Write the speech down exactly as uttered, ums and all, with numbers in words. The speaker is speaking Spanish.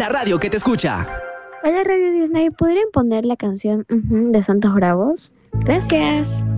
la radio que te escucha. Hola Radio Disney, ¿podrían poner la canción ujú, de Santos Bravos? Gracias.